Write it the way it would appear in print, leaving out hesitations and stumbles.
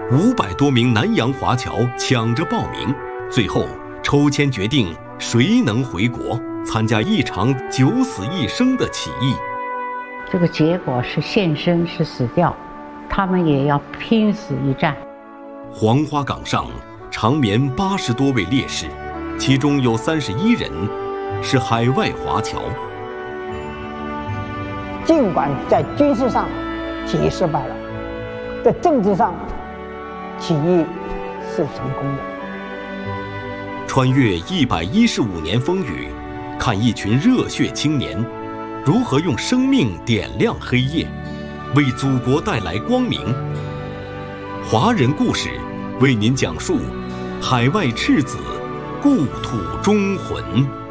500多名南洋华侨抢着报名，最后抽签决定谁能回国参加一场9死1生的起义。 这个结果是献身是死掉，他们也要拼死一战。 黄花岗上长眠80多位烈士，其中有31人是海外华侨。 尽管在军事上起义失败了，在政治上起义是成功的。 穿越115年风雨，看一群热血青年如何用生命点亮黑夜，为祖国带来光明。华人故事为您讲述海外赤子故土忠魂。